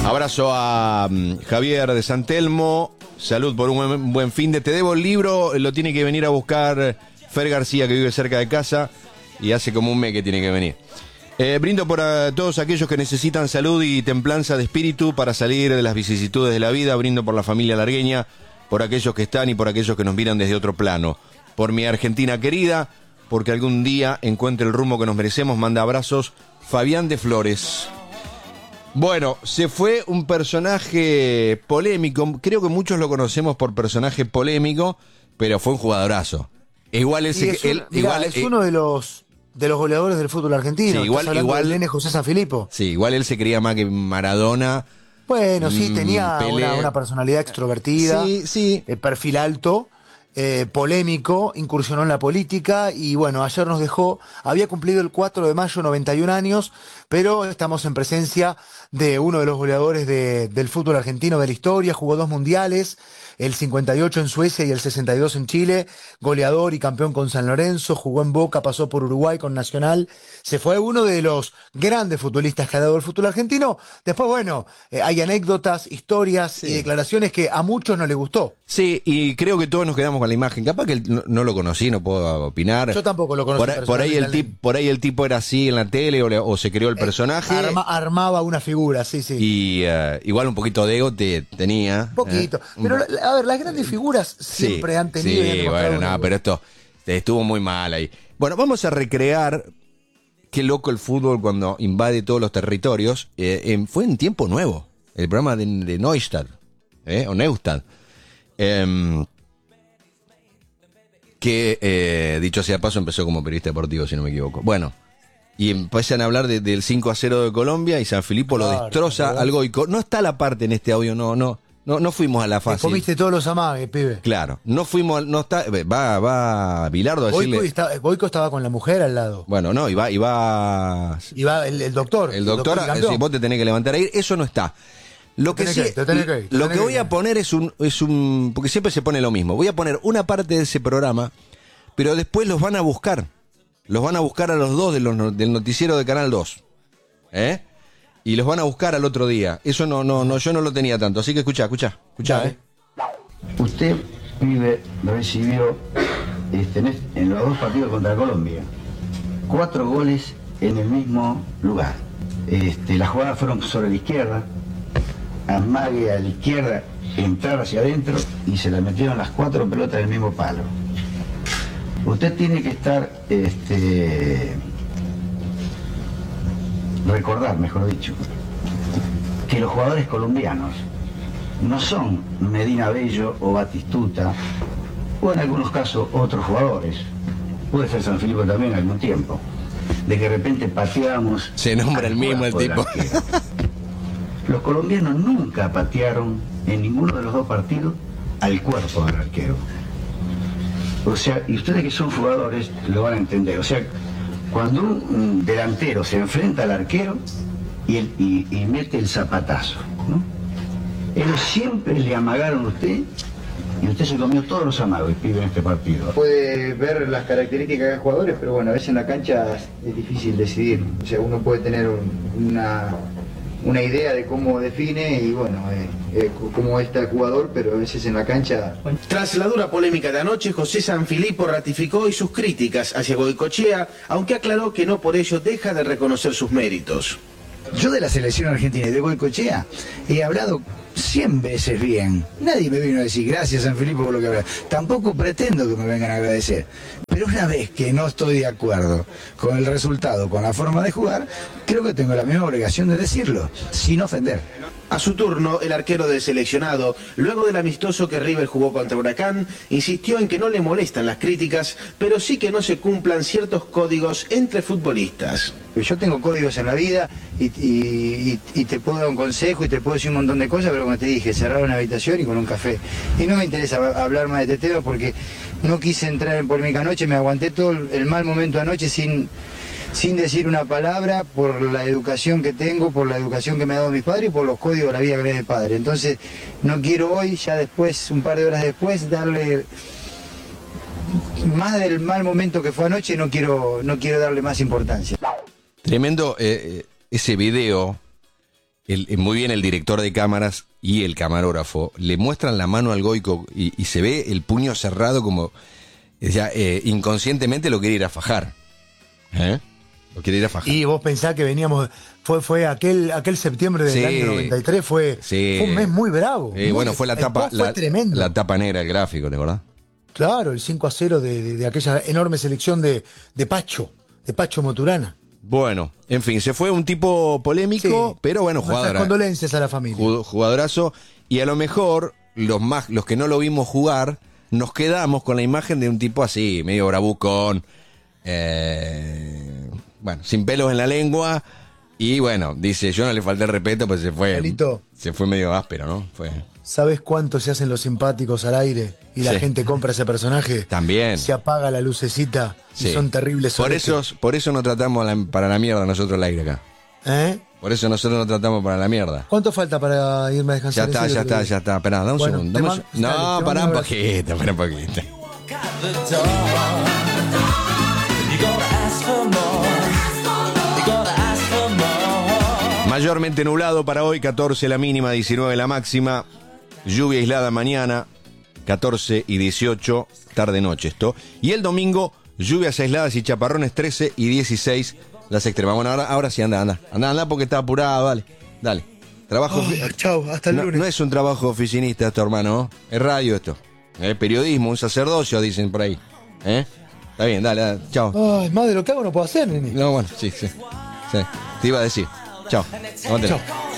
Abrazo a Javier de San Telmo. Salud por un buen fin de. Te debo el libro, lo tiene que venir a buscar Fer García, que vive cerca de casa, y hace como un mes que tiene que venir. Brindo por todos aquellos que necesitan salud y templanza de espíritu para salir de las vicisitudes de la vida. Brindo por la familia largueña, por aquellos que están y por aquellos que nos miran desde otro plano. Por mi Argentina querida, porque algún día encuentre el rumbo que nos merecemos. Manda abrazos, Fabián de Flores. Bueno, se fue un personaje polémico. Creo que muchos lo conocemos por personaje polémico, pero fue un jugadorazo. Igual él es uno de los goleadores del fútbol argentino. Sí, igual del nene José Sanfilippo. Sí, igual él se creía más que Maradona. Bueno, sí, tenía una personalidad extrovertida, sí. Perfil alto, polémico, incursionó en la política y bueno, ayer nos dejó, había cumplido el 4 de mayo 91 años, pero estamos en presencia de uno de los goleadores del fútbol argentino de la historia, jugó 2 mundiales, el 58 en Suecia y el 62 en Chile, goleador y campeón con San Lorenzo, jugó en Boca, pasó por Uruguay con Nacional, se fue uno de los grandes futbolistas que ha dado el fútbol argentino. Después, bueno, hay anécdotas, historias y declaraciones que a muchos no les gustó. Sí, y creo que todos nos quedamos con la imagen. Capaz que no lo conocí, no puedo opinar. Yo tampoco lo conocí. Por ahí el tipo era así en la tele o se creó el personaje. Armaba una figura, sí. Y igual un poquito de ego tenía. Un poquito. Pero, a ver, las grandes figuras siempre han tenido... Sí, bueno, pero esto estuvo muy mal ahí. Bueno, vamos a recrear qué loco el fútbol cuando invade todos los territorios. Fue en Tiempo Nuevo, el programa de Neustadt, o Neustadt. Que, dicho sea paso, empezó como periodista deportivo, si no me equivoco. Bueno, y empiezan a hablar del 5-0 de Colombia y Sanfilippo lo destroza al Goico. No está la parte en este audio, no fuimos a la fase. Comiste todos los amagues, pibe. Claro, no fuimos, no está, va Bilardo a decirle... Goico estaba con la mujer al lado. Bueno, no, iba el doctor. El doctor, si vos te tenés que levantar a ir, eso no está. Lo que voy a poner es un porque siempre se pone lo mismo. Voy a poner una parte de ese programa, pero después los van a buscar. Los van a buscar a los dos del noticiero de Canal 2. Y los van a buscar al otro día. Eso yo no lo tenía tanto. Así que escuchá. Usted recibió en los 2 partidos contra Colombia 4 goles en el mismo lugar. Las jugadas fueron sobre la izquierda, amague a la izquierda, entrar hacia adentro y se la metieron las 4 pelotas del mismo palo. Usted tiene que estar, recordar, mejor dicho, que los jugadores colombianos no son Medina Bello o Batistuta, o en algunos casos otros jugadores, puede ser Sanfilippo también algún tiempo, de que de repente pateamos... Se nombra el mismo el tipo. Los colombianos nunca patearon en ninguno de los 2 partidos al cuerpo del arquero. O sea, y ustedes que son jugadores lo van a entender. O sea, cuando un delantero se enfrenta al arquero y mete el zapatazo, ¿no? Ellos siempre le amagaron a usted y usted se comió todos los amagos, pibe, en este partido. Puede ver las características de los jugadores, pero bueno, a veces en la cancha es difícil decidir. O sea, uno puede tener una idea de cómo define y bueno, cómo está el jugador, pero a veces en la cancha... Tras la dura polémica de anoche, José Sanfilippo ratificó hoy sus críticas hacia Goicoechea, aunque aclaró que no por ello deja de reconocer sus méritos. Yo de la selección argentina y de Goicoechea he hablado 100 veces bien. Nadie me vino a decir gracias Sanfilippo por lo que habla. Tampoco pretendo que me vengan a agradecer. Pero una vez que no estoy de acuerdo con el resultado, con la forma de jugar, creo que tengo la misma obligación de decirlo, sin ofender. A su turno, el arquero del seleccionado, luego del amistoso que River jugó contra Huracán, insistió en que no le molestan las críticas, pero sí que no se cumplan ciertos códigos entre futbolistas. Yo tengo códigos en la vida y te puedo dar un consejo y te puedo decir un montón de cosas, pero como te dije, cerrar una habitación y con un café. Y no me interesa hablar más de este tema porque no quise entrar en polémica anoche, me aguanté todo el mal momento anoche sin decir una palabra por la educación que tengo, por la educación que me ha dado mis padres y por los códigos de la vida que me da mi padre. Entonces, no quiero hoy, ya después, un par de horas después, darle más del mal momento que fue anoche, no quiero darle más importancia. Tremendo ese video muy bien el director de cámaras y el camarógrafo le muestran la mano al Goico y se ve el puño cerrado como ya inconscientemente lo quiere ir a fajar. Lo quiere ir a fajar. Y vos pensás que veníamos, fue aquel septiembre del año 93, fue un mes muy bravo. Bueno, fue la tapa, fue tremendo. La tapa negra del gráfico, ¿te acordás? Claro, el 5-0 de aquella enorme selección de Pacho Moturana. Bueno, en fin, se fue un tipo polémico, pero bueno, jugador. Condolencias a la familia. Jugadorazo. Y a lo mejor, los que no lo vimos jugar, nos quedamos con la imagen de un tipo así, medio bravucón, bueno, sin pelos en la lengua. Y bueno, dice, yo no le falté el respeto, pues se fue. Carlito, se fue medio áspero, ¿no? ¿Sabes cuánto se hacen los simpáticos al aire y la gente compra ese personaje? También. Se apaga la lucecita y son terribles. Por eso no tratamos para la mierda nosotros el aire acá. Por eso nosotros no tratamos para la mierda. ¿Cuánto falta para irme a descansar? Ya está. Esperá, da un segundo. No, pará un poquito. Mayormente nublado para hoy, 14 la mínima, 19 la máxima. Lluvia aislada mañana, 14 y 18, tarde-noche esto. Y el domingo, lluvias aisladas y chaparrones, 13 y 16 las extremas. Bueno, ahora sí, anda porque está apurado, dale. Trabajo. Chao, hasta el lunes. No es un trabajo oficinista esto, hermano, es radio esto. Es periodismo, un sacerdocio, dicen por ahí. Está bien, dale, chao. Ay, más de lo que hago no puedo hacer, nene. No, bueno, sí. Te iba a decir. Chao. Chao.